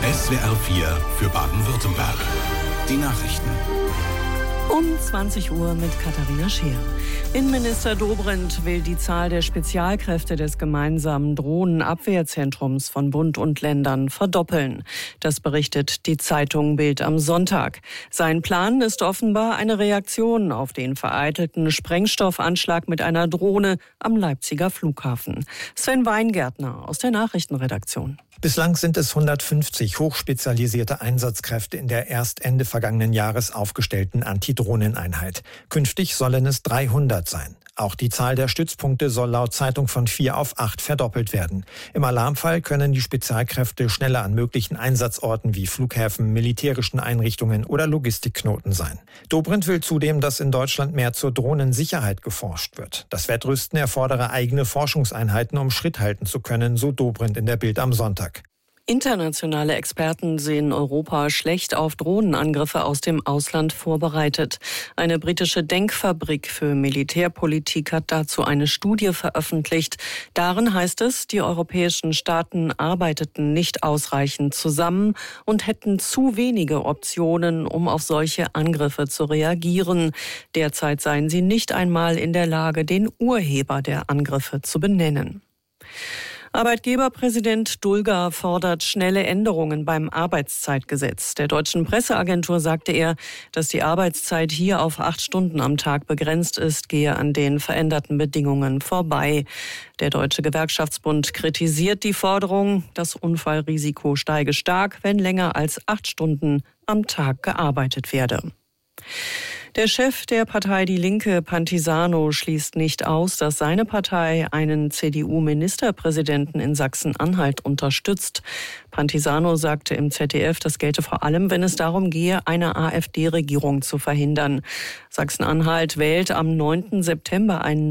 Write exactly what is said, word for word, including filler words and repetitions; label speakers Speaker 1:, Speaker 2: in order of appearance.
Speaker 1: S W R vier für Baden-Württemberg. Die Nachrichten.
Speaker 2: Um zwanzig Uhr mit Katharina Scheer. Innenminister Dobrindt will die Zahl der Spezialkräfte des gemeinsamen Drohnenabwehrzentrums von Bund und Ländern verdoppeln. Das berichtet die Zeitung Bild am Sonntag. Sein Plan ist offenbar eine Reaktion auf den vereitelten Sprengstoffanschlag mit einer Drohne am Leipziger Flughafen. Sven Weingärtner aus der Nachrichtenredaktion.
Speaker 3: Bislang sind es hundertfünfzig hochspezialisierte Einsatzkräfte in der erst Ende vergangenen Jahres aufgestellten Antidrohneneinheit. Künftig sollen es dreihundert sein. Auch die Zahl der Stützpunkte soll laut Zeitung von vier auf acht verdoppelt werden. Im Alarmfall können die Spezialkräfte schneller an möglichen Einsatzorten wie Flughäfen, militärischen Einrichtungen oder Logistikknoten sein. Dobrindt will zudem, dass in Deutschland mehr zur Drohnensicherheit geforscht wird. Das Wettrüsten erfordere eigene Forschungseinheiten, um Schritt halten zu können, so Dobrindt in der Bild am Sonntag.
Speaker 2: Internationale Experten sehen Europa schlecht auf Drohnenangriffe aus dem Ausland vorbereitet. Eine britische Denkfabrik für Militärpolitik hat dazu eine Studie veröffentlicht. Darin heißt es, die europäischen Staaten arbeiteten nicht ausreichend zusammen und hätten zu wenige Optionen, um auf solche Angriffe zu reagieren. Derzeit seien sie nicht einmal in der Lage, den Urheber der Angriffe zu benennen. Arbeitgeberpräsident Dulger fordert schnelle Änderungen beim Arbeitszeitgesetz. Der deutschen Presseagentur sagte er, dass die Arbeitszeit hier auf acht Stunden am Tag begrenzt ist, gehe an den veränderten Bedingungen vorbei. Der Deutsche Gewerkschaftsbund kritisiert die Forderung, das Unfallrisiko steige stark, wenn länger als acht Stunden am Tag gearbeitet werde. Der Chef der Partei Die Linke, Pantisano, schließt nicht aus, dass seine Partei einen C D U-Ministerpräsidenten in Sachsen-Anhalt unterstützt. Pantisano sagte im Z D F, das gelte vor allem, wenn es darum gehe, eine AfD-Regierung zu verhindern. Sachsen-Anhalt wählt am neunten September einen